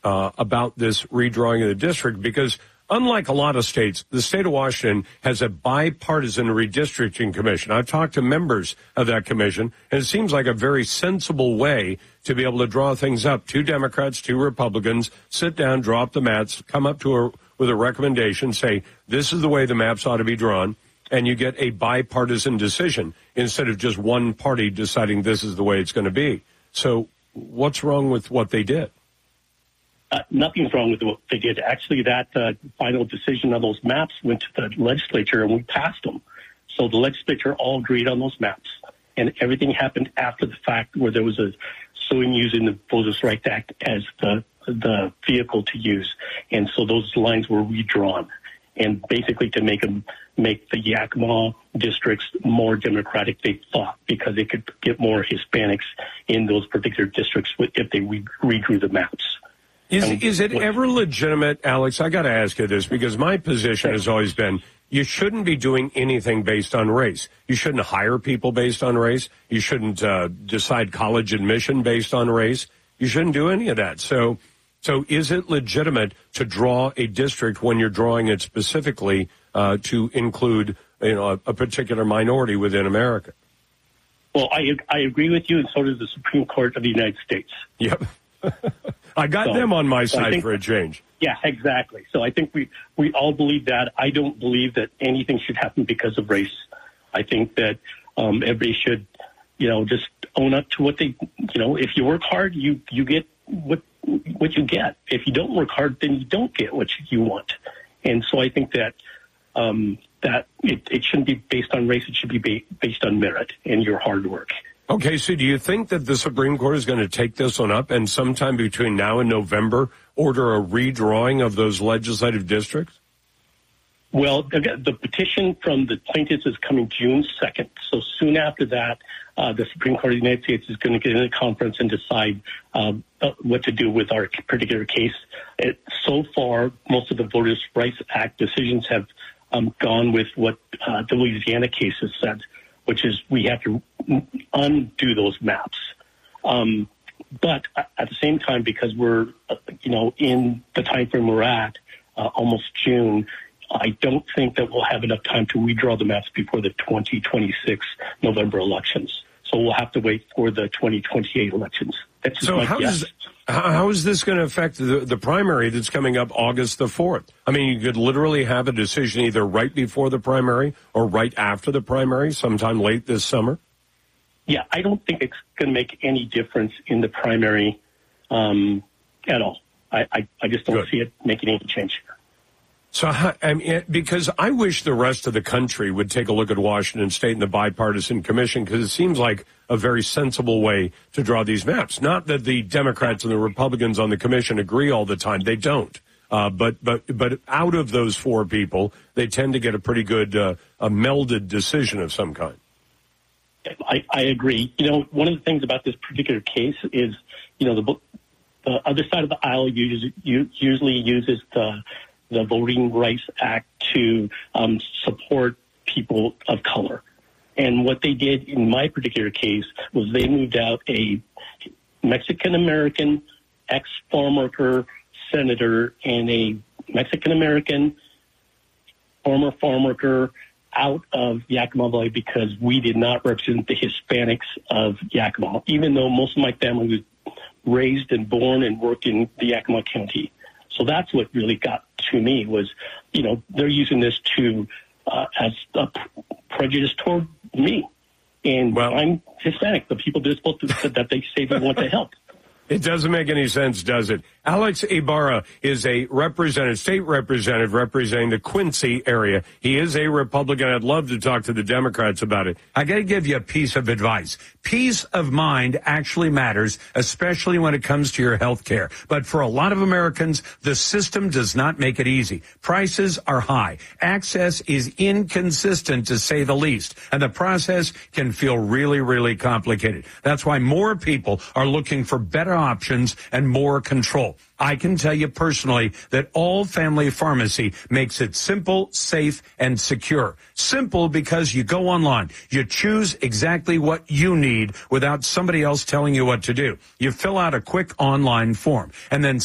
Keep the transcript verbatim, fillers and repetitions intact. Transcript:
uh, about this redrawing of the district, because unlike a lot of states, the state of Washington has a bipartisan redistricting commission. I've talked to members of that commission, and it seems like a very sensible way to be able to draw things up. Two Democrats, two Republicans, sit down, draw up the maps, come up to a, with a recommendation, say, this is the way the maps ought to be drawn, and you get a bipartisan decision instead of just one party deciding this is the way it's going to be. So what's wrong with what they did? Uh, nothing's wrong with what they did. Actually, that uh, final decision on those maps went to the legislature, and we passed them. So the legislature all agreed on those maps, and everything happened after the fact, where there was a suing using the Voters' Rights Act as the the vehicle to use, and so those lines were redrawn, and basically to make them make the Yakima districts more democratic, they thought, because they could get more Hispanics in those particular districts if they re- redrew the maps. Is is it ever legitimate, Alex? I got to ask you this, because my position has always been you shouldn't be doing anything based on race. You shouldn't hire people based on race. You shouldn't uh, decide college admission based on race. You shouldn't do any of that. So, so is it legitimate to draw a district when you're drawing it specifically uh, to include, you know, a, a particular minority within America? Well, I I agree with you, and so does the Supreme Court of the United States. Yep. I got so, them on my side think, for a change. Yeah, exactly. So I think we, we all believe that. I don't believe that anything should happen because of race. I think that um, everybody should, you know, just own up to what they, you know, if you work hard, you, you get what what you get. If you don't work hard, then you don't get what you want. And so I think that um, that it, it shouldn't be based on race. It should be ba- based on merit and your hard work. Okay, so do you think that the Supreme Court is going to take this one up and sometime between now and November order a redrawing of those legislative districts? Well, the, the petition from the plaintiffs is coming June second. So soon after that, uh, the Supreme Court of the United States is going to get in a conference and decide um, uh, what to do with our particular case. It, so far, most of the Voters' Rights Act decisions have um, gone with what uh, the Louisiana case has said, which is we have to undo those maps. Um, but at the same time, because we're, uh, you know, in the time frame we're at, uh, almost June, I don't think that we'll have enough time to redraw the maps before the twenty twenty-six November elections. So we'll have to wait for the twenty twenty-eight elections. That's so how is, how is this going to affect the, the primary that's coming up August the fourth? I mean, you could literally have a decision either right before the primary or right after the primary, sometime late this summer? Yeah, I don't think it's going to make any difference in the primary um, at all. I, I, I just don't Good. see it making any change. So, I mean, because I wish the rest of the country would take a look at Washington State and the bipartisan commission, because it seems like a very sensible way to draw these maps. Not that the Democrats and the Republicans on the commission agree all the time. They don't. Uh, but but but out of those four people, they tend to get a pretty good uh, a melded decision of some kind. I, I agree. You know, one of the things about this particular case is, you know, the, the other side of the aisle uses, usually uses the the Voting Rights Act to um, support people of color. And what they did in my particular case was they moved out a Mexican-American ex-farm worker senator and a Mexican-American former farm worker out of Yakima Valley because we did not represent the Hispanics of Yakima, even though most of my family was raised and born and worked in the Yakima County. So that's what really got to me was, you know, they're using this to uh, as a prejudice toward me. And well, I'm Hispanic. The people they're supposed to, that they say they want to help. It doesn't make any sense, does it? Alex Ibarra is a representative, state representative representing the Quincy area. He is a Republican. I'd love to talk to the Democrats about it. I got to give you a piece of advice. Peace of mind actually matters, especially when it comes to your health care. But for a lot of Americans, the system does not make it easy. Prices are high. Access is inconsistent, to say the least. And the process can feel really, really complicated. That's why more people are looking for better options and more control. I can tell you personally that All Family Pharmacy makes it simple, safe, and secure. Simple because you go online. You choose exactly what you need without somebody else telling you what to do. You fill out a quick online form. And then